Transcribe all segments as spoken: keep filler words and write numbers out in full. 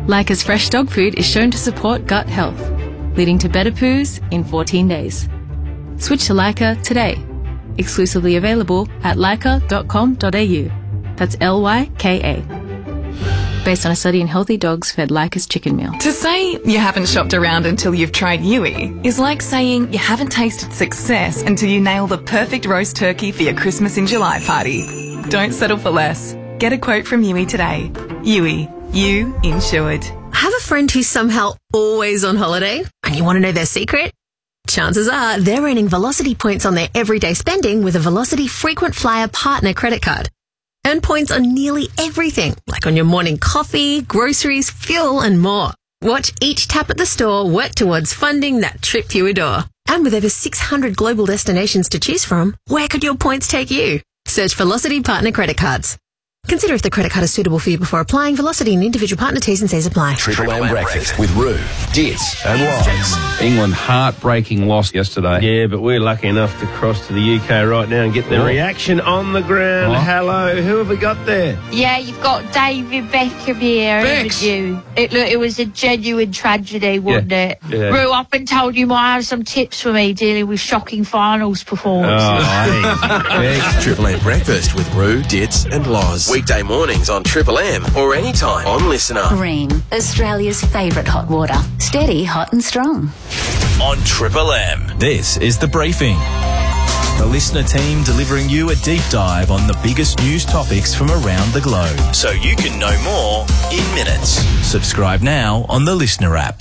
Leica's fresh dog food is shown to support gut health, leading to better poos in fourteen days. Switch to Leica today. Exclusively available at leica dot com dot a u. That's L Y K A. Based on a study in healthy dogs fed Leica's chicken meal. To say you haven't shopped around until you've tried Yui is like saying you haven't tasted success until you nail the perfect roast turkey for your Christmas in July party. Don't settle for less. Get a quote from Yui today. Yui, you insured. Have a friend who's somehow always on holiday and you want to know their secret? Chances are they're earning Velocity points on their everyday spending with a Velocity Frequent Flyer Partner credit card. Earn points on nearly everything, like on your morning coffee, groceries, fuel, and more. Watch each tap at the store work towards funding that trip you adore. And with over six hundred global destinations to choose from, where could your points take you? Search Velocity Partner Credit Cards. Consider if the credit card is suitable for you before applying. Velocity and individual partner T's and C's apply. Triple M Breakfast with Roo, Dits and Wise. England heartbreaking loss yesterday. Yeah, but we're lucky enough to cross to the U K right now and get the Oh. reaction on the ground. Oh. Hello, who have we got there? Yeah, you've got David Beckham here, Bex. haven't you? It, look, it was a genuine tragedy, wasn't Yeah. it? Yeah. Roo up and told you might have some tips for me dealing with shocking finals performances. Oh, hey. Triple M Breakfast with Roo, Dits and Loz. Weekday mornings on Triple M or anytime on Listener. Bream, Australia's favourite hot water. Steady, hot and strong. On Triple M, this is The Briefing. The Listener team delivering you a deep dive on the biggest news topics from around the globe, so you can know more in minutes. Subscribe now on the Listener app.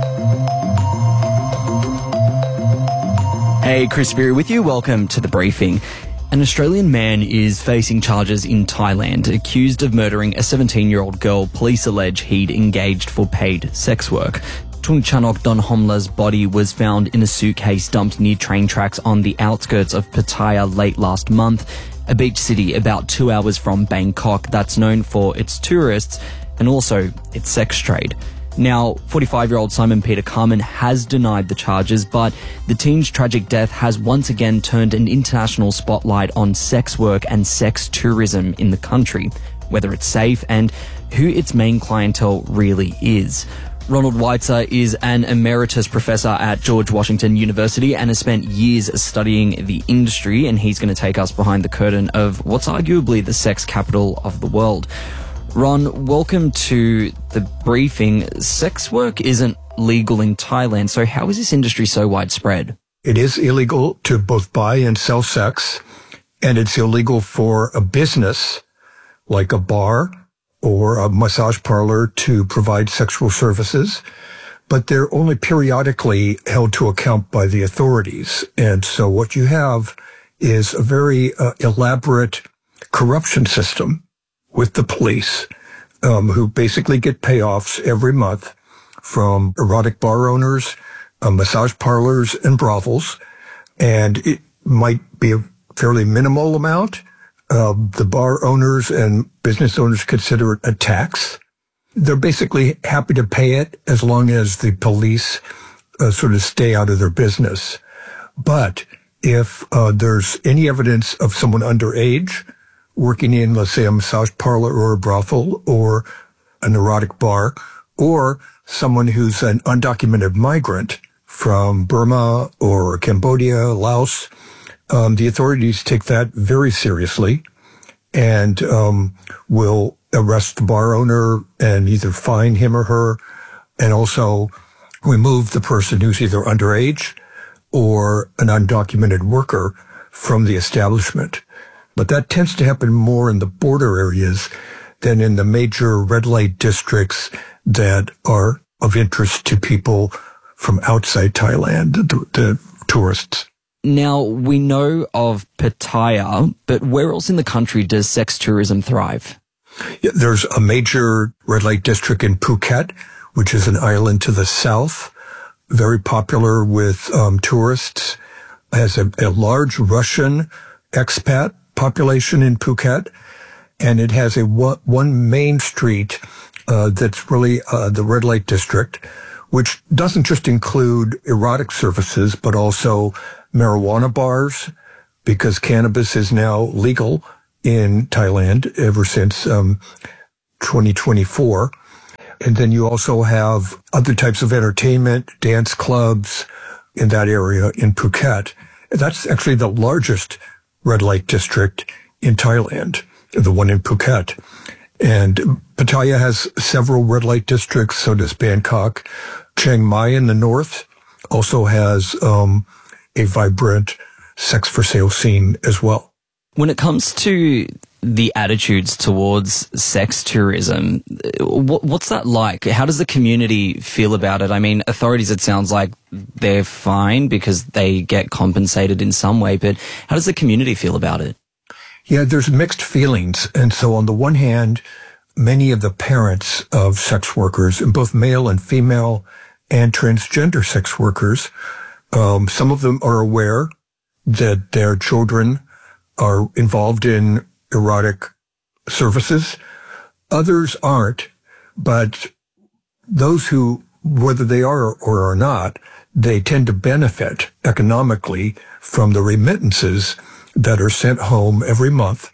Hey, Chris Beery with you. Welcome to The Briefing. An Australian man is facing charges in Thailand, accused of murdering a seventeen-year-old girl police allege he'd engaged for paid sex work. Tungchanok Donhomla's body was found in a suitcase dumped near train tracks on the outskirts of Pattaya late last month, a beach city about two hours from Bangkok that's known for its tourists and also its sex trade. Now, forty-five-year-old Simon Peter Carmen has denied the charges, but the teen's tragic death has once again turned an international spotlight on sex work and sex tourism in the country, whether it's safe and who its main clientele really is. Ronald Weitzer is an emeritus professor at George Washington University and has spent years studying the industry, and he's going to take us behind the curtain of what's arguably the sex capital of the world. Ron, welcome to The Briefing. Sex work isn't legal in Thailand, so how is this industry so widespread? It is illegal to both buy and sell sex, and it's illegal for a business like a bar or a massage parlor to provide sexual services, but they're only periodically held to account by the authorities. And so what you have is a very uh, elaborate corruption system with the police, um, who basically get payoffs every month from erotic bar owners, uh, massage parlors, and brothels. And it might be a fairly minimal amount. Uh, the bar owners and business owners consider it a tax. They're basically happy to pay it as long as the police uh, sort of stay out of their business. But if uh, there's any evidence of someone underage working in, let's say, a massage parlor or a brothel or an erotic bar, or someone who's an undocumented migrant from Burma or Cambodia, Laos, um, the authorities take that very seriously and um, will arrest the bar owner and either fine him or her and also remove the person who's either underage or an undocumented worker from the establishment. But that tends to happen more in the border areas than in the major red light districts that are of interest to people from outside Thailand, the, the tourists. Now, we know of Pattaya, but where else in the country does sex tourism thrive? Yeah, there's a major red light district in Phuket, which is an island to the south, very popular with um, tourists, has a, a large Russian expat population in Phuket, and it has a one, one main street uh, that's really uh, the red light district, which doesn't just include erotic services, but also marijuana bars, because cannabis is now legal in Thailand ever since um, twenty twenty-four. And then you also have other types of entertainment, dance clubs in that area in Phuket. That's actually the largest red light district in Thailand, the one in Phuket. And Pattaya has several red light districts, so does Bangkok. Chiang Mai in the north also has um, a vibrant sex for sale scene as well. When it comes to the attitudes towards sex tourism, what, what's that like? How does the community feel about it? I mean, authorities, it sounds like they're fine because they get compensated in some way, but how does the community feel about it? Yeah, there's mixed feelings. And so on the one hand, many of the parents of sex workers, both male and female and transgender sex workers, um, some of them are aware that their children are involved in erotic services. Others aren't, but those who, whether they are or are not, they tend to benefit economically from the remittances that are sent home every month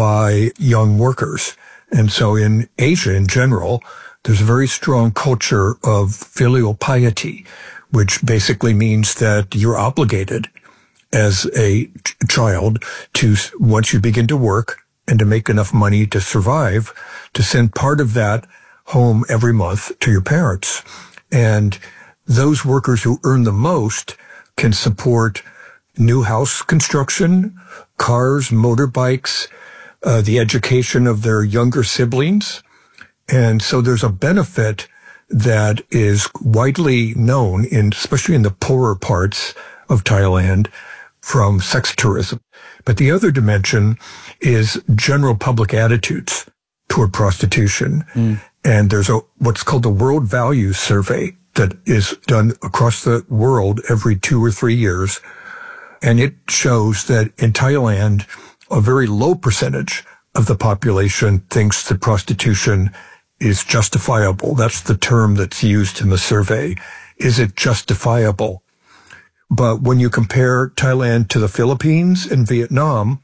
by young workers. And so in Asia in general, there's a very strong culture of filial piety, which basically means that you're obligated as a ch- child to, once you begin to work and to make enough money to survive, to send part of that home every month to your parents. And those workers who earn the most can support new house construction, cars, motorbikes, uh, the education of their younger siblings. And so there's a benefit that is widely known in, especially in the poorer parts of Thailand, from sex tourism. But the other dimension is general public attitudes toward prostitution. Mm. And there's a what's called the World Values Survey that is done across the world every two or three years. And it shows that in Thailand, a very low percentage of the population thinks that prostitution is justifiable. That's the term that's used in the survey. Is it justifiable? But when you compare Thailand to the Philippines and Vietnam,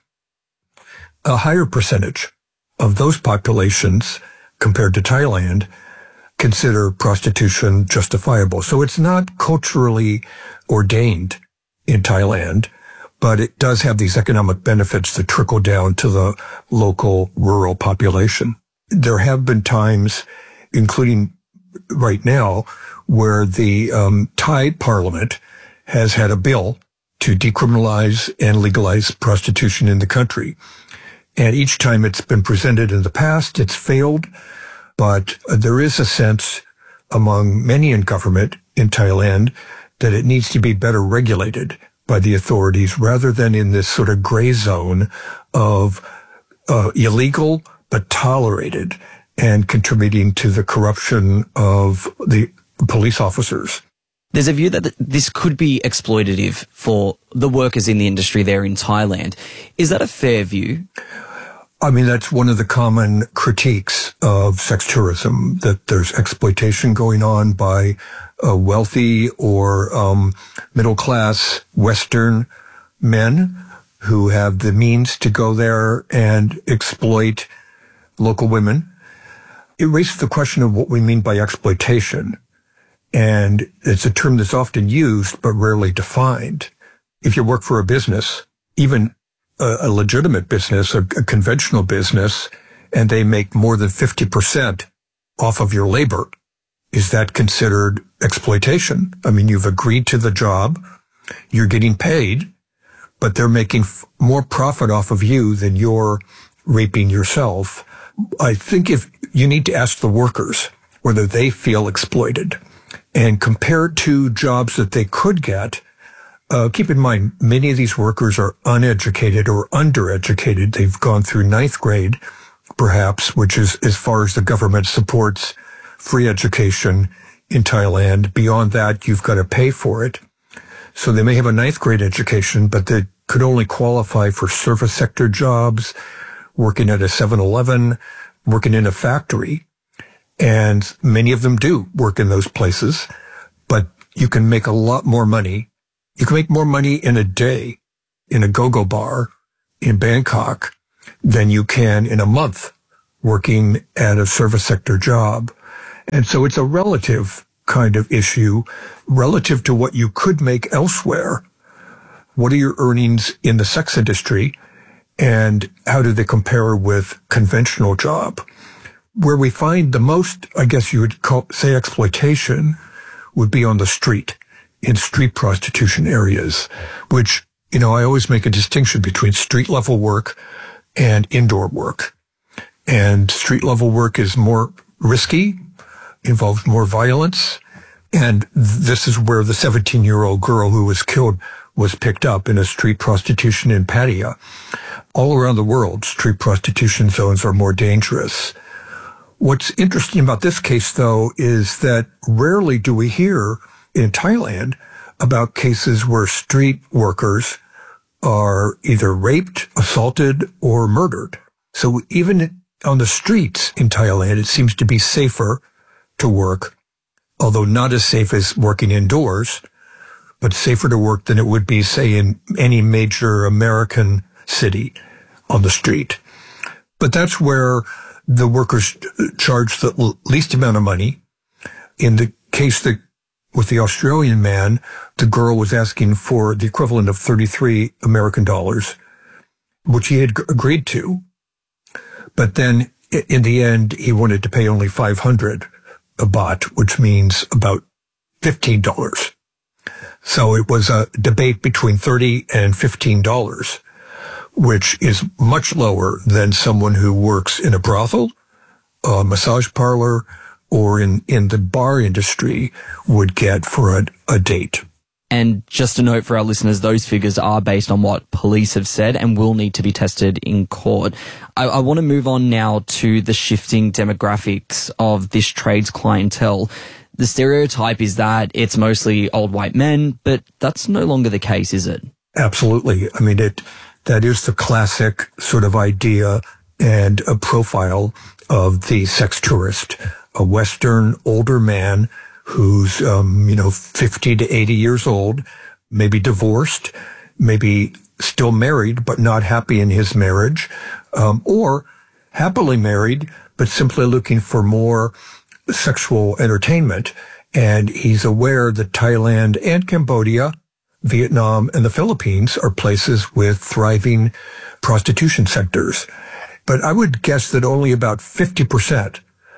a higher percentage of those populations compared to Thailand consider prostitution justifiable. So it's not culturally ordained in Thailand, but it does have these economic benefits that trickle down to the local rural population. There have been times, including right now, where the um, Thai parliament has had a bill to decriminalize and legalize prostitution in the country. And each time it's been presented in the past, it's failed. But there is a sense among many in government in Thailand that it needs to be better regulated by the authorities rather than in this sort of gray zone of uh, illegal but tolerated and contributing to the corruption of the police officers. There's a view that this could be exploitative for the workers in the industry there in Thailand. Is that a fair view? I mean, that's one of the common critiques of sex tourism, that there's exploitation going on by uh, wealthy or um, middle-class Western men who have the means to go there and exploit local women. It raises the question of what we mean by exploitation. And it's a term that's often used but rarely defined. If you work for a business, even a, a legitimate business, a, a conventional business, and they make more than fifty percent off of your labor, is that considered exploitation? I mean, you've agreed to the job, you're getting paid, but they're making f- more profit off of you than you're reaping yourself. I think if you need to ask the workers whether they feel exploited. And compared to jobs that they could get, uh, keep in mind, many of these workers are uneducated or undereducated. They've gone through ninth grade, perhaps, which is as far as the government supports free education in Thailand. Beyond that, you've got to pay for it. So they may have a ninth grade education, but they could only qualify for service sector jobs, working at a seven eleven, working in a factory. And many of them do work in those places, but you can make a lot more money. You can make more money in a day in a go-go bar in Bangkok than you can in a month working at a service sector job. And so it's a relative kind of issue relative to what you could make elsewhere. What are your earnings in the sex industry, and how do they compare with conventional job? Where we find the most, I guess you would call, say, exploitation would be on the street, in street prostitution areas, which, you know, I always make a distinction between street level work and indoor work. And street level work is more risky, involves more violence. And this is where the seventeen-year-old girl who was killed was picked up in a street prostitution in Pattaya. All around the world, street prostitution zones are more dangerous. What's interesting about this case, though, is that rarely do we hear in Thailand about cases where street workers are either raped, assaulted, or murdered. So even on the streets in Thailand, it seems to be safer to work, although not as safe as working indoors, but safer to work than it would be, say, in any major American city on the street. But that's where the workers charge the least amount of money. In the case that with the Australian man, the girl was asking for the equivalent of thirty-three American dollars, which he had g- agreed to. But then in the end, he wanted to pay only five hundred baht, which means about fifteen dollars. So it was a debate between thirty and fifteen dollars, which is much lower than someone who works in a brothel, a massage parlor, or in, in the bar industry would get for a, a date. And just a note for our listeners, those figures are based on what police have said and will need to be tested in court. I, I want to move on now to the shifting demographics of this trade's clientele. The stereotype is that it's mostly old white men, but that's no longer the case, is it? Absolutely. I mean, it that is the classic sort of idea and a profile of the sex tourist, a Western older man who's, um, you know, fifty to eighty years old, maybe divorced, maybe still married, but not happy in his marriage, um, or happily married, but simply looking for more sexual entertainment. And he's aware that Thailand and Cambodia, Vietnam, and the Philippines are places with thriving prostitution sectors. But I would guess that only about fifty percent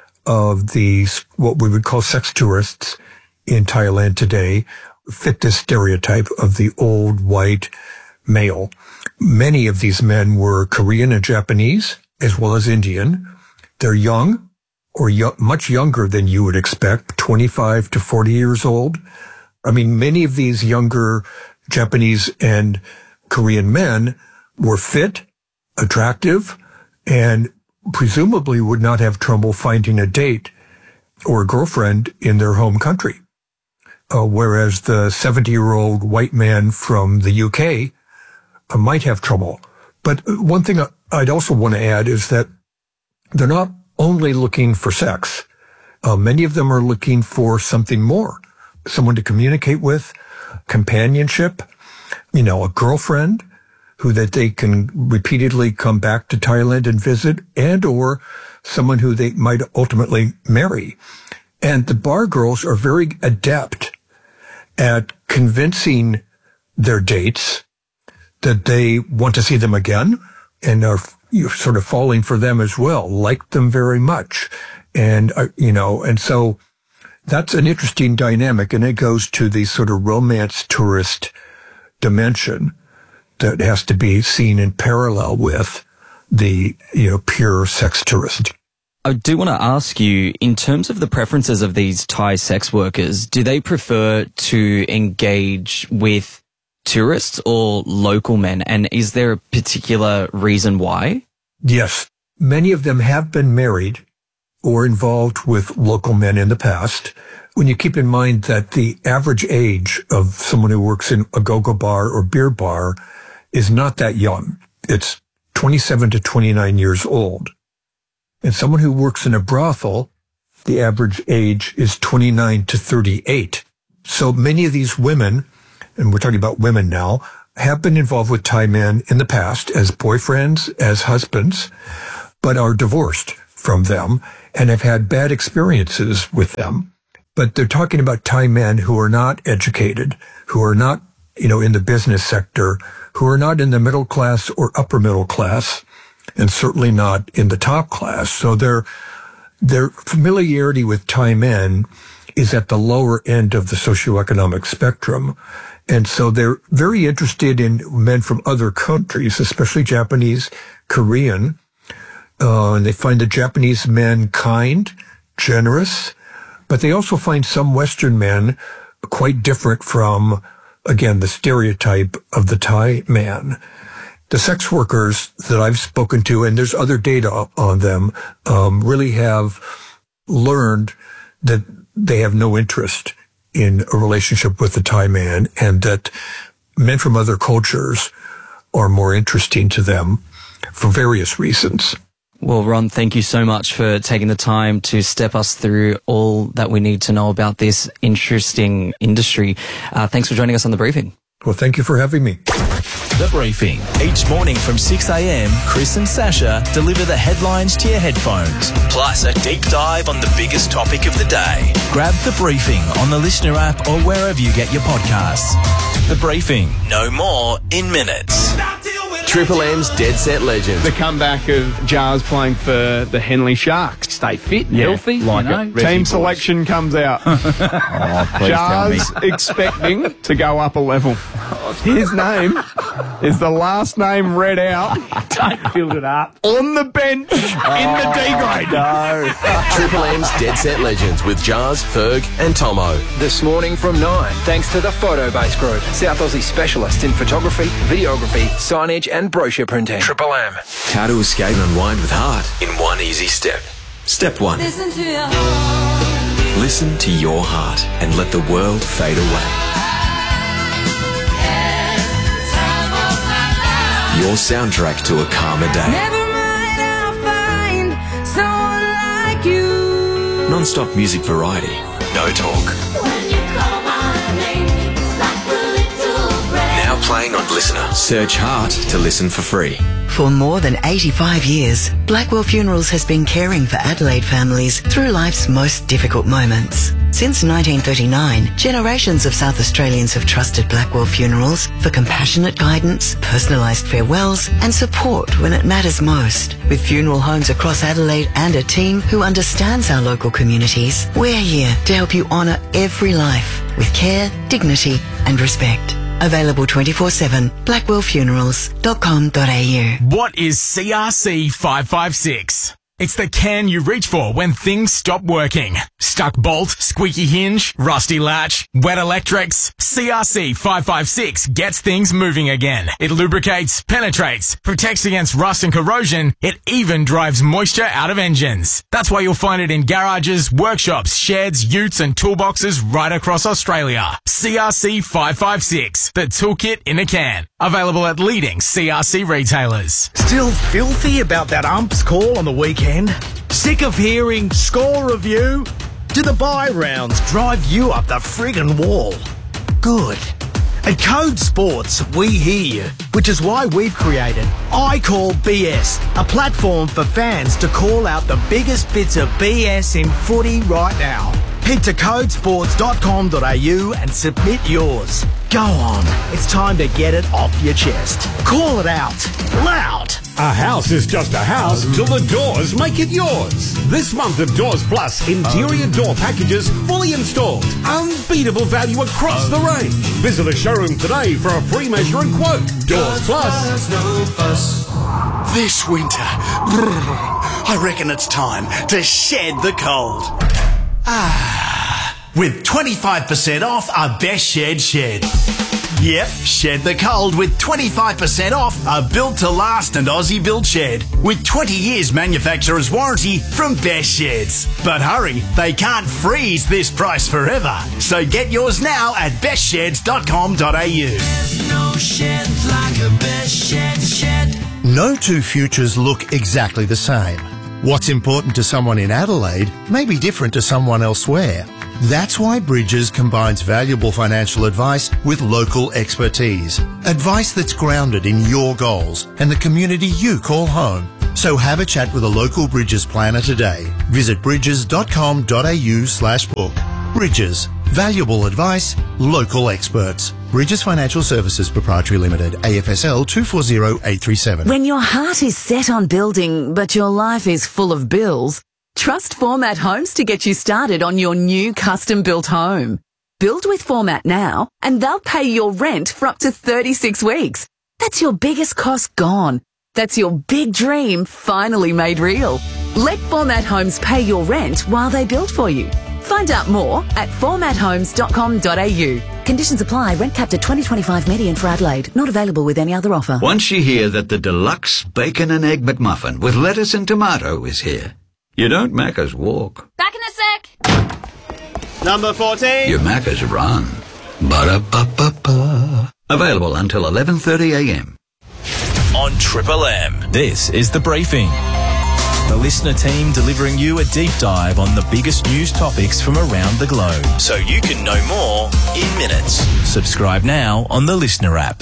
of these, what we would call sex tourists in Thailand today, fit this stereotype of the old white male. Many of these men were Korean and Japanese, as well as Indian. They're young, or yo- much younger than you would expect, twenty-five to forty years old. I mean, many of these younger Japanese and Korean men were fit, attractive, and presumably would not have trouble finding a date or a girlfriend in their home country. Uh, whereas the seventy-year-old white man from the U K uh, might have trouble. But one thing I'd also want to add is that they're not only looking for sex. Uh, many of them are looking for something more, someone to communicate with, companionship, you know, a girlfriend who that they can repeatedly come back to Thailand and visit, and or someone who they might ultimately marry. And the bar girls are very adept at convincing their dates that they want to see them again and are you're sort of falling for them as well, like them very much. And, uh, you know, and so that's an interesting dynamic, and it goes to the sort of romance tourist dimension that has to be seen in parallel with the, you know, pure sex tourist. I do want to ask you, in terms of the preferences of these Thai sex workers, do they prefer to engage with tourists or local men? And is there a particular reason why? Yes. Many of them have been married or involved with local men in the past. When you keep in mind that the average age of someone who works in a go-go bar or beer bar is not that young. It's twenty-seven to twenty-nine years old. And someone who works in a brothel, the average age is twenty-nine to thirty-eight. So many of these women, and we're talking about women now, have been involved with Thai men in the past as boyfriends, as husbands, but are divorced from them. and have had bad experiences with them. But they're talking about Thai men who are not educated, who are not, you know, in the business sector, who are not in the middle class or upper middle class, and certainly not in the top class. So their, their familiarity with Thai men is at the lower end of the socioeconomic spectrum. And so they're very interested in men from other countries, especially Japanese, Korean. Uh, and they find the Japanese men kind, generous, but they also find some Western men quite different from, again, the stereotype of the Thai man. The sex workers that I've spoken to, and there's other data on them, um, really have learned that they have no interest in a relationship with the Thai man, and that men from other cultures are more interesting to them for various reasons. Well, Ron, thank you so much for taking the time to step us through all that we need to know about this interesting industry. Uh, thanks for joining us on The Briefing. Well, thank you for having me. The Briefing. Each morning from six a.m, Chris and Sasha deliver the headlines to your headphones, plus a deep dive on the biggest topic of the day. Grab The Briefing on the Listener app or wherever you get your podcasts. The Briefing. No more in minutes. Triple M's Dead Set Legend. The comeback of Jars playing for the Henley Sharks. Stay fit and Yeah, healthy. like you know. it. Team Resi selection comes out. Oh, please Jars tell me. expecting to go up a level. His name is the last name read out. Don't build it up. On the bench in the D grade. No. Triple M's Dead Set Legends with Jars, Ferg and Tomo. This morning from nine, thanks to the Photobase Group, South Aussie specialists in photography, videography, signage and brochure printing. Triple M. How to escape and unwind with heart in one easy step. Step one. Listen to your heart. Listen to your heart and let the world fade away. Your soundtrack to a calmer day. Never mind, I'll find someone like you. Non-stop music variety. No talk. When you call my name, it's like a little breath. Now playing on Listener. Search Heart to listen for free. For more than eighty-five years, Blackwell Funerals has been caring for Adelaide families through life's most difficult moments. Since nineteen thirty-nine, generations of South Australians have trusted Blackwell Funerals for compassionate guidance, personalised farewells and support when it matters most. With funeral homes across Adelaide and a team who understands our local communities, we're here to help you honour every life with care, dignity and respect. Available twenty-four seven, blackwell funerals dot com dot a u. What is C R C five five six? It's the can you reach for when things stop working. Stuck bolt, squeaky hinge, rusty latch, wet electrics. C R C five five six gets things moving again. It lubricates, penetrates, protects against rust and corrosion. It even drives moisture out of engines. That's why you'll find it in garages, workshops, sheds, utes and toolboxes right across Australia. C R C five five six, the toolkit in a can. Available at leading C R C retailers. Still filthy about that umps call on the weekend? Sick of hearing score review? Do the buy rounds drive you up the friggin' wall? Good. At Code Sports, we hear you, which is why we've created I Call B S, a platform for fans to call out the biggest bits of B S in footy right now. Head to code sports dot com dot a u and submit yours. Go on, it's time to get it off your chest. Call it out, loud. A house is just a house till the doors make it yours. This month of Doors Plus interior door packages fully installed. Unbeatable value across the range. Visit a showroom today for a free measure and quote. Doors Plus. No fuss. This winter, I reckon it's time to shed the cold. Ah, with twenty-five percent off a Best Shed shed. Yep, shed the cold with twenty-five percent off a built-to-last and Aussie-built shed with twenty years manufacturer's warranty from Best Sheds. But hurry, they can't freeze this price forever. So get yours now at best sheds dot com dot a u. There's no shed like a Best Shed shed. No two futures look exactly the same. What's important to someone in Adelaide may be different to someone elsewhere. That's why Bridges combines valuable financial advice with local expertise. Advice that's grounded in your goals and the community you call home. So have a chat with a local Bridges planner today. Visit bridges.com.au slash book. Bridges. Valuable advice, local experts. Bridges Financial Services Proprietary Limited, A F S L two four zero eight three seven. When your heart is set on building, but your life is full of bills, trust Format Homes to get you started on your new custom-built home. Build with Format now, and they'll pay your rent for up to thirty-six weeks. That's your biggest cost gone. That's your big dream finally made real. Let Format Homes pay your rent while they build for you. Find out more at format homes dot com dot a u. Conditions apply. Rent capped at twenty twenty-five median for Adelaide. Not available with any other offer. Once you hear that the deluxe bacon and egg McMuffin with lettuce and tomato is here, you don't Macca's walk. Back in a sec. Number fourteen. You Macca's run. Ba-da-ba-ba-ba. Available until eleven thirty a m. On Triple M, this is The Briefing. The listener team delivering you a deep dive on the biggest news topics from around the globe, so you can know more in minutes. Subscribe now on the Listener app.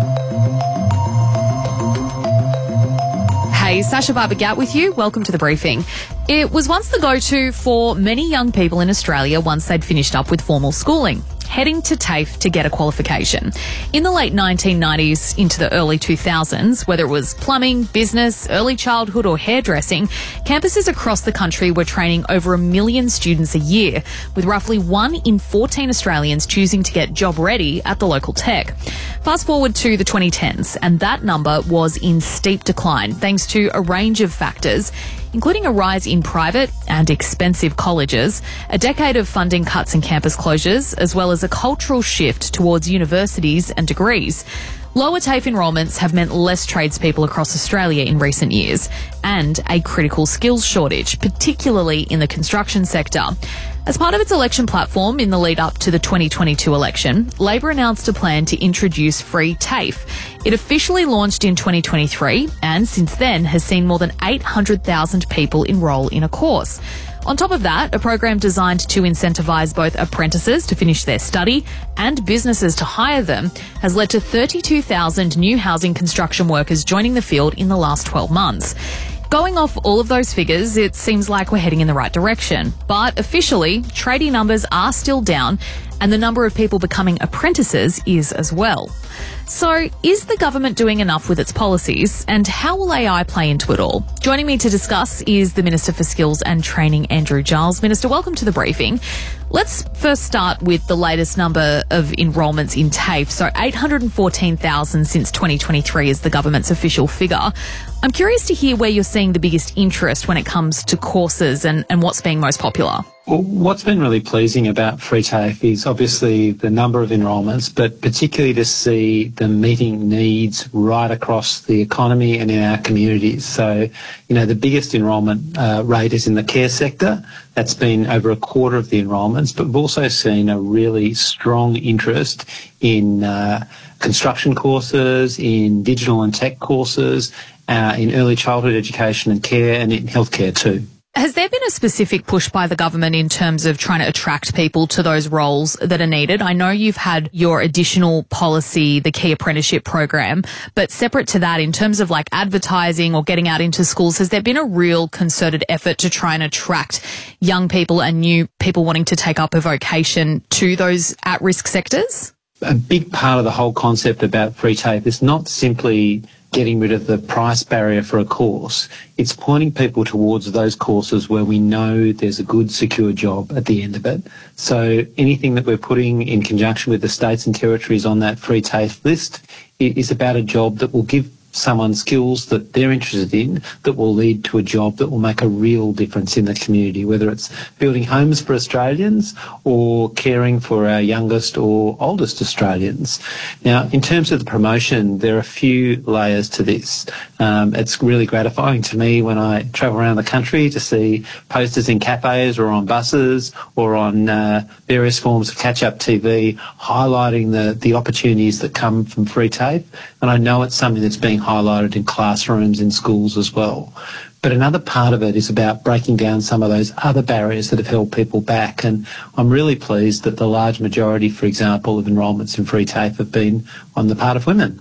Hey, Sasha Barbagat with you. Welcome to The Briefing. It was once the go-to for many young people in Australia once they'd finished up with formal schooling, heading to TAFE to get a qualification. In the late nineteen nineties into the early two thousands, whether it was plumbing, business, early childhood or hairdressing, campuses across the country were training over a million students a year, with roughly one in fourteen Australians choosing to get job ready at the local tech. Fast forward to the twenty tens, and that number was in steep decline thanks to a range of factors, including a rise in private and expensive colleges, a decade of funding cuts and campus closures, as well as a cultural shift towards universities and degrees. Lower TAFE enrolments have meant less tradespeople across Australia in recent years, and a critical skills shortage, particularly in the construction sector. As part of its election platform in the lead up to the twenty twenty-two election, Labor announced a plan to introduce free TAFE. It officially launched in twenty twenty-three and since then has seen more than eight hundred thousand people enrol in a course. On top of that, a program designed to incentivise both apprentices to finish their study and businesses to hire them has led to thirty-two thousand new housing construction workers joining the field in the last twelve months. Going off all of those figures, it seems like we're heading in the right direction. But officially, tradie numbers are still down and the number of people becoming apprentices is as well. So, is the government doing enough with its policies, and how will A I play into it all? Joining me to discuss is the Minister for Skills and Training, Andrew Giles. Minister, welcome to The Briefing. Let's first start with the latest number of enrolments in TAFE. So eight hundred fourteen thousand since twenty twenty-three is the government's official figure. I'm curious to hear where you're seeing the biggest interest when it comes to courses and, and what's being most popular. Well, what's been really pleasing about free TAFE is obviously the number of enrolments, but particularly to see them meeting needs right across the economy and in our communities. So, you know, the biggest enrolment uh, rate is in the care sector. That's been over a quarter of the enrolments, but we've also seen a really strong interest in uh, construction courses, in digital and tech courses, uh, in early childhood education and care, and in healthcare too. Has there been a specific push by the government in terms of trying to attract people to those roles that are needed? I know you've had your additional policy, the Key Apprenticeship Program, but separate to that, in terms of like advertising or getting out into schools, has there been a real concerted effort to try and attract young people and new people wanting to take up a vocation to those at-risk sectors? A big part of the whole concept about free TAFE is not simply getting rid of the price barrier for a course. It's pointing people towards those courses where we know there's a good, secure job at the end of it. So anything that we're putting in conjunction with the states and territories on that free TAFE list is about a job that will give someone skills that they're interested in that will lead to a job that will make a real difference in the community, whether it's building homes for Australians or caring for our youngest or oldest Australians. Now, in terms of the promotion, there are a few layers to this. Um, it's really gratifying to me when I travel around the country to see posters in cafes or on buses or on uh, various forms of catch-up T V highlighting the, the opportunities that come from free TAFE, and I know it's something that's being highlighted in classrooms, in schools as well. But another part of it is about breaking down some of those other barriers that have held people back. And I'm really pleased that the large majority, for example, of enrolments in free TAFE have been on the part of women.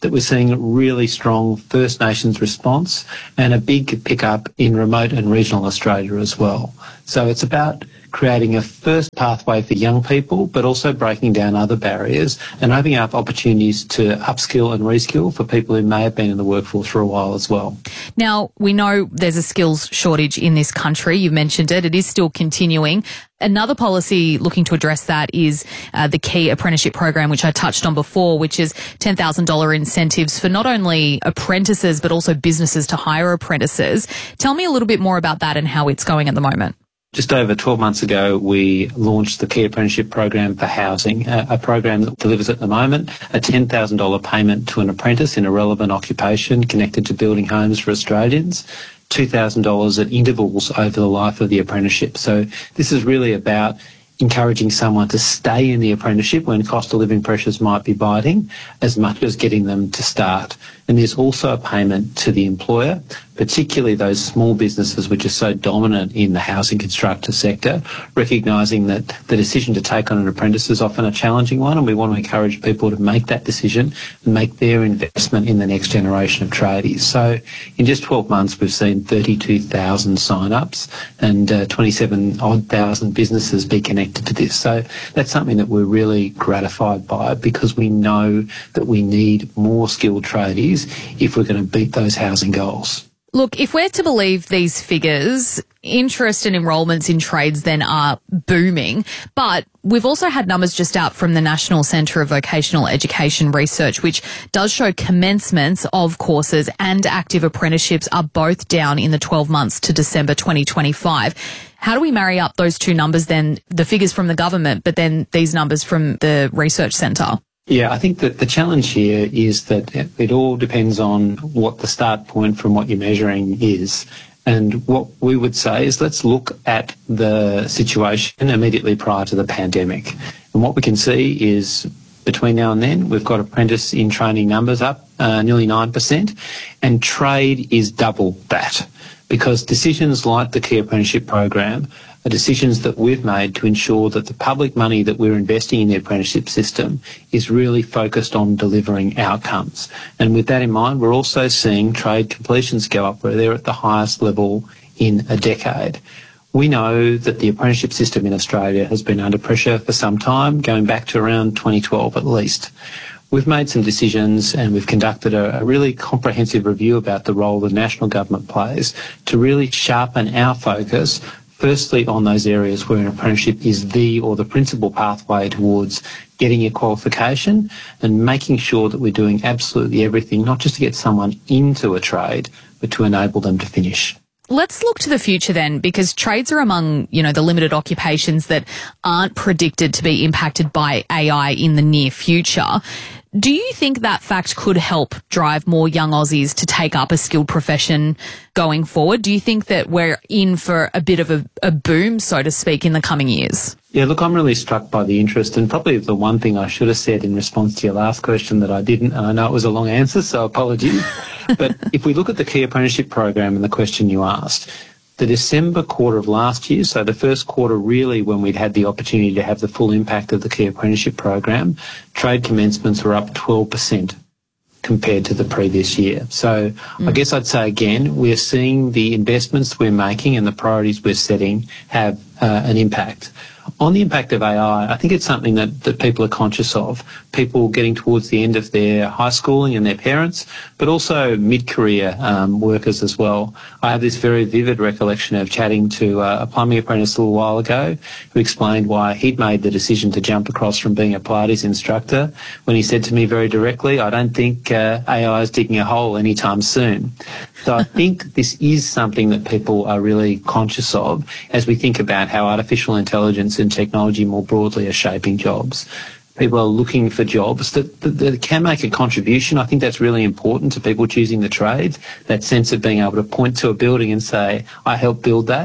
that we're seeing a really strong First Nations response and a big pickup in remote and regional Australia as well. So it's about creating a first pathway for young people, but also breaking down other barriers and opening up opportunities to upskill and reskill for people who may have been in the workforce for a while as well. Now, we know there's a skills shortage in this country. You mentioned it. It is still continuing. Another policy looking to address that is uh, the Key Apprenticeship Program, which I touched on before, which is ten thousand dollars incentives for not only apprentices, but also businesses to hire apprentices. Tell me a little bit more about that and how it's going at the moment. Just over twelve months ago, we launched the Key Apprenticeship Program for housing, a, a program that delivers at the moment a ten thousand dollars payment to an apprentice in a relevant occupation connected to building homes for Australians, two thousand dollars at intervals over the life of the apprenticeship. So this is really about encouraging someone to stay in the apprenticeship when cost of living pressures might be biting, as much as getting them to start. And there's also a payment to the employer, particularly those small businesses which are so dominant in the housing constructor sector, recognising that the decision to take on an apprentice is often a challenging one, and we want to encourage people to make that decision and make their investment in the next generation of tradies. So in just twelve months, we've seen thirty-two thousand sign-ups and uh, twenty-seven odd thousand businesses be connected to this. So that's something that we're really gratified by, because we know that we need more skilled tradies if we're going to beat those housing goals. Look, if we're to believe these figures, interest and enrolments in trades then are booming, but we've also had numbers just out from the National Centre of Vocational Education Research, which does show commencements of courses and active apprenticeships are both down in the twelve months to December twenty twenty-five. How do we marry up those two numbers then, the figures from the government, but then these numbers from the research centre? Yeah, I think that the challenge here is that it all depends on what the start point from what you're measuring is. And what we would say is let's look at the situation immediately prior to the pandemic. And what we can see is between now and then, we've got apprentice in training numbers up uh, nearly nine percent, and trade is double that, because decisions like the Key Apprenticeship Program are decisions that we've made to ensure that the public money that we're investing in the apprenticeship system is really focused on delivering outcomes. And with that in mind, we're also seeing trade completions go up, where they're at the highest level in a decade. We know that the apprenticeship system in Australia has been under pressure for some time, going back to around twenty twelve at least. We've made some decisions and we've conducted a, a really comprehensive review about the role the national government plays to really sharpen our focus, firstly on those areas where an apprenticeship is the or the principal pathway towards getting your qualification, and making sure that we're doing absolutely everything, not just to get someone into a trade, but to enable them to finish. Let's look to the future then, because trades are among, you know, the limited occupations that aren't predicted to be impacted by A I in the near future. Do you think that fact could help drive more young Aussies to take up a skilled profession going forward? Do you think that we're in for a bit of a, a boom, so to speak, in the coming years? Yeah, look, I'm really struck by the interest, and probably the one thing I should have said in response to your last question that I didn't, and I know it was a long answer, so apologies. But if we look at the Key Apprenticeship Program and the question you asked, the December quarter of last year, so the first quarter really when we'd had the opportunity to have the full impact of the Key Apprenticeship Program, trade commencements were up twelve percent compared to the previous year. So mm. I guess I'd say again, we're seeing the investments we're making and the priorities we're setting have uh, an impact. On the impact of A I, I think it's something that, that people are conscious of. People getting towards the end of their high schooling and their parents, but also mid-career um, workers as well. I have this very vivid recollection of chatting to uh, a plumbing apprentice a little while ago who explained why he'd made the decision to jump across from being a Pilates instructor when he said to me very directly, I don't think uh, A I is digging a hole anytime soon. So I think this is something that people are really conscious of as we think about how artificial intelligence and technology more broadly are shaping jobs. People are looking for jobs that, that, that can make a contribution. I think that's really important to people choosing the trades, that sense of being able to point to a building and say, I helped build that.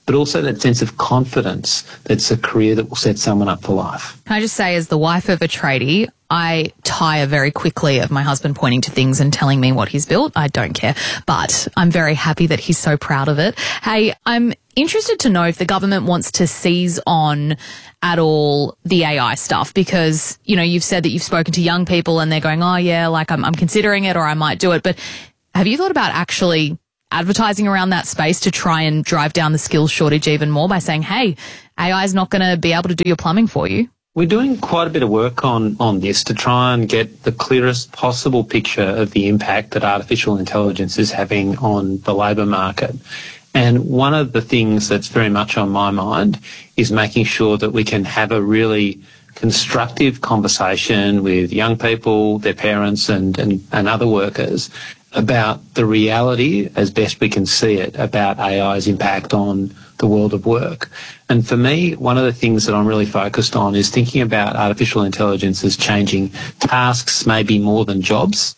but also that sense of confidence that's a career that will set someone up for life. Can I just say, as the wife of a tradie, I tire very quickly of my husband pointing to things and telling me what he's built. I don't care, but I'm very happy that he's so proud of it. Hey, I'm interested to know if the government wants to seize on at all the A I stuff, because, you know, you've said that you've spoken to young people and they're going, oh yeah, like I'm, I'm considering it, or I might do it. But have you thought about actually advertising around that space to try and drive down the skills shortage even more by saying, hey, A I is not going to be able to do your plumbing for you? We're doing quite a bit of work on, on this to try and get the clearest possible picture of the impact that artificial intelligence is having on the labour market. And one of the things that's very much on my mind is making sure that we can have a really constructive conversation with young people, their parents and, and, and other workers about the reality, as best we can see it, about A I's impact on the world of work. And for me, one of the things that I'm really focused on is thinking about artificial intelligence as changing tasks, maybe more than jobs,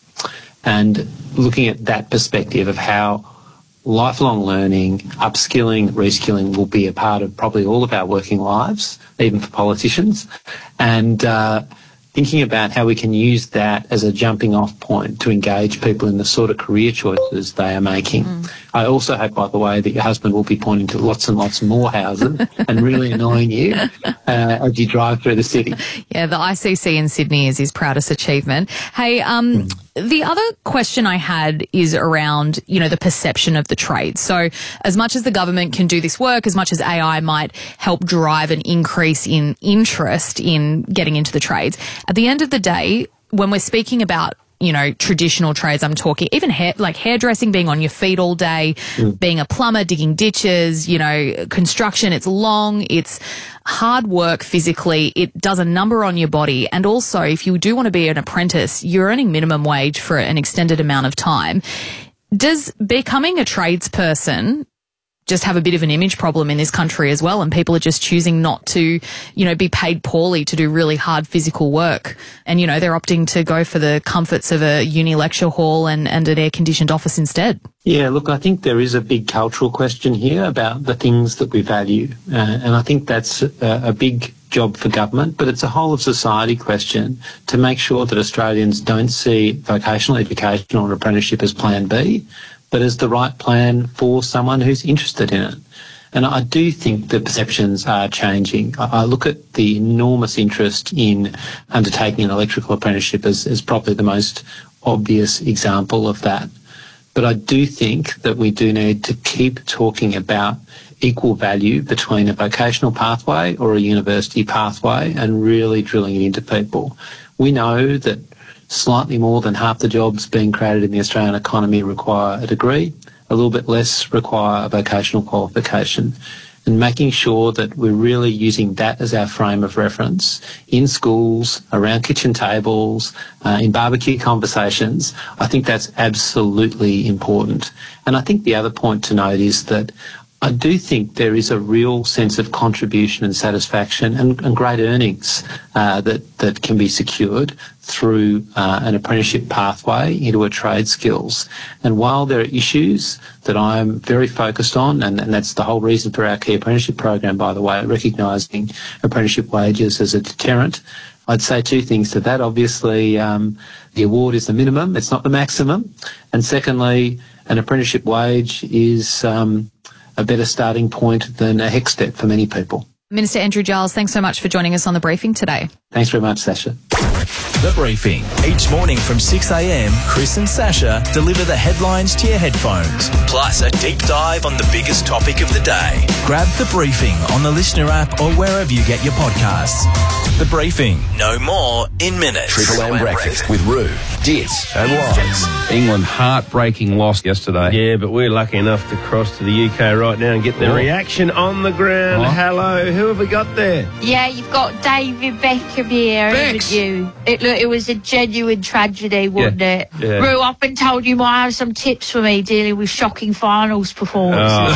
and looking at that perspective of how lifelong learning, upskilling, reskilling will be a part of probably all of our working lives, even for politicians, and uh, thinking about how we can use that as a jumping off point to engage people in the sort of career choices they are making. Mm. I also hope, by the way, that your husband will be pointing to lots and lots more houses and really annoying you uh, as you drive through the city. Yeah, the I C C in Sydney is his proudest achievement. Hey, um, mm. the other question I had is around, you know, the perception of the trade. So as much as the government can do this work, as much as A I might help drive an increase in interest in getting into the trades, at the end of the day, when we're speaking about, you know, traditional trades, I'm talking even hair, like hairdressing, being on your feet all day, mm. being a plumber, digging ditches, you know, construction, it's long, it's hard work physically, it does a number on your body. And also, if you do want to be an apprentice, you're earning minimum wage for an extended amount of time. Does becoming a tradesperson just have a bit of an image problem in this country as well, and people are just choosing not to, you know, be paid poorly to do really hard physical work, and, you know, they're opting to go for the comforts of a uni lecture hall and, and an air-conditioned office instead? Yeah, look, I think there is a big cultural question here about the things that we value, uh, and I think that's a, a big job for government, but it's a whole of society question to make sure that Australians don't see vocational education or apprenticeship as plan B, but as the right plan for someone who's interested in it. And I do think the perceptions are changing. I look at the enormous interest in undertaking an electrical apprenticeship as, as probably the most obvious example of that. But I do think that we do need to keep talking about equal value between a vocational pathway or a university pathway and really drilling it into people. We know that slightly more than half the jobs being created in the Australian economy require a degree, a little bit less require a vocational qualification. And making sure that we're really using that as our frame of reference in schools, around kitchen tables, uh, in barbecue conversations, I think that's absolutely important. And I think the other point to note is that I do think there is a real sense of contribution and satisfaction and, and great earnings uh, that, that can be secured through uh, an apprenticeship pathway into a trade skills. And while there are issues that I'm very focused on, and, and that's the whole reason for our key apprenticeship program, by the way, recognising apprenticeship wages as a deterrent, I'd say two things to that. Obviously, um, the award is the minimum, it's not the maximum. And secondly, an apprenticeship wage is Um, a better starting point than a HECS debt for many people. Minister Andrew Giles, thanks so much for joining us on The Briefing today. Thanks very much, Sasha. The Briefing. Each morning from six a.m, Chris and Sasha deliver the headlines to your headphones, plus a deep dive on the biggest topic of the day. Grab The Briefing on the Listener app or wherever you get your podcasts. The Briefing. No more in minutes. Triple M Breakfast with Roo, Dits and Loz. England heartbreaking loss yesterday. Yeah, but we're lucky enough to cross to the U K right now and get the Oh. reaction on the ground. Oh. Hello, who have we got there? Yeah, you've got David Beckham here, Bex. haven't you? It, look, it was a genuine tragedy, wasn't Yeah, it? yeah. Roo, I've been told you might have some tips for me dealing with shocking finals performances.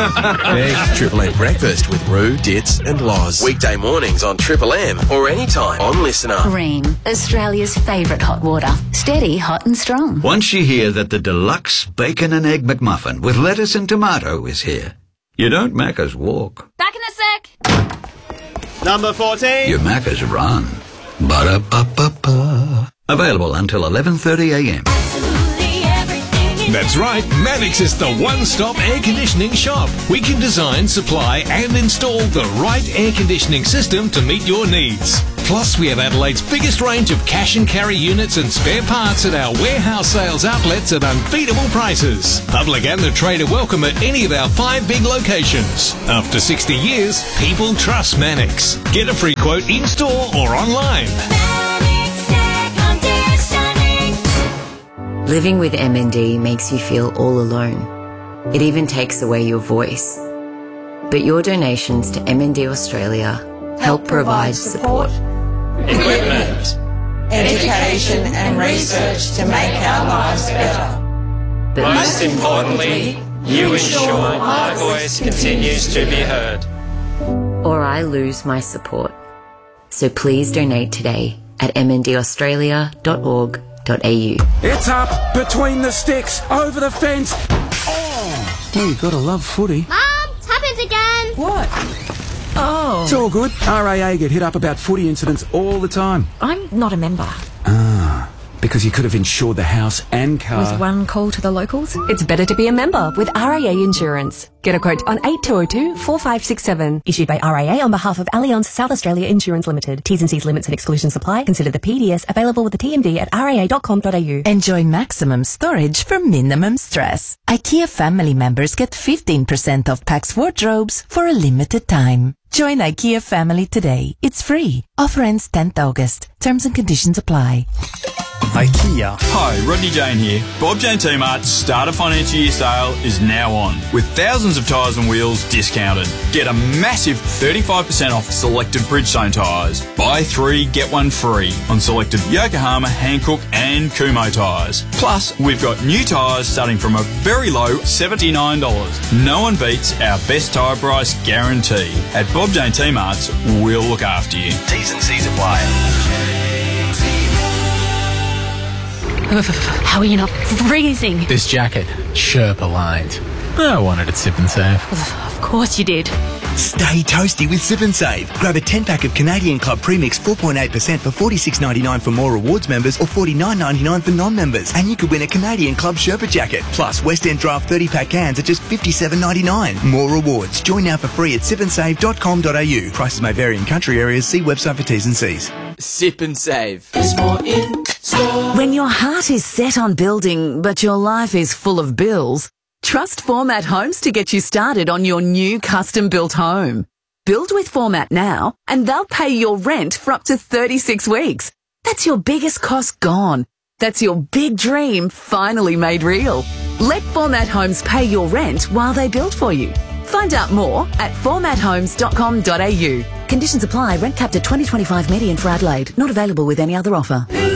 Oh, Triple M Breakfast with Roo, Dits and Loz. Weekday mornings on Triple M or anytime on Listener. Cream, Australia's favourite hot water. Steady, hot and strong. Once you hear that the deluxe bacon and egg McMuffin with lettuce and tomato is here, You don't Macca's walk. Back in a sec. Number fourteen. You Macca's run. Ba-da-ba-ba-ba. Available until eleven thirty a m. That's right, Mannix is the one-stop air conditioning shop. We can design, supply and install the right air conditioning system to meet your needs. Plus, we have Adelaide's biggest range of cash and carry units and spare parts at our warehouse sales outlets at unbeatable prices. Public and the trade are welcome at any of our five big locations. After sixty years, people trust Mannix. Get a free quote in-store or online. Living with M N D makes you feel all alone. It even takes away your voice. But your donations to M N D Australia help provide support. Equipment, education and research to make our lives better. But most importantly, you ensure my voice continues to be heard. Or I lose my support. So please donate today at m n d australia dot org dot a u. It's up, between the sticks, over the fence. Oh, well, you gotta love footy. Mum, it's happened again. What? Oh. It's all good. R A A get hit up about footy incidents all the time. I'm not a member. Ah, because you could have insured the house and car. With one call to the locals? It's better to be a member with R A A Insurance. Get a quote on eight two zero two, four five six seven. Issued by R A A on behalf of Allianz South Australia Insurance Limited. T's and C's limits and exclusions apply. Consider the P D S available with the T M D at r a a dot com dot a u. Enjoy maximum storage for minimum stress. IKEA family members get fifteen percent off Pax wardrobes for a limited time. Join IKEA family today. It's free. Offer ends tenth August. Terms and conditions apply. IKEA. Hi, Rodney Jane here. Bob Jane T-Mart's Starter Financial Year sale is now on, with thousands of tyres and wheels discounted. Get a massive thirty-five percent off selected Bridgestone tyres. Buy three, get one free on selected Yokohama, Hankook and Kumho tyres. Plus, we've got new tyres starting from a very low seventy-nine dollars. No one beats our best tyre price guarantee. At Bob Jane T-Mart's, we'll look after you. T's and C's apply. How are you not freezing? This jacket, Sherpa lined. I wanted it Sip and Save. Of course you did. Stay toasty with Sip and Save. Grab a ten pack of Canadian Club Premix four point eight percent for forty-six ninety-nine for more rewards members or forty-nine ninety-nine for non-members. And you could win a Canadian Club Sherpa jacket. Plus, West End Draft thirty pack cans at just fifty-seven ninety-nine. More rewards. Join now for free at sip and save dot com dot a u. Prices may vary in country areas. See website for T's and C's. Sip and Save. There's more in store. When your heart is set on building, but your life is full of bills, trust Format Homes to get you started on your new custom-built home. Build with Format now, and they'll pay your rent for up to thirty-six weeks. That's your biggest cost gone. That's your big dream finally made real. Let Format Homes pay your rent while they build for you. Find out more at format homes dot com dot a u. Conditions apply. Rent capped at twenty twenty-five median for Adelaide. Not available with any other offer.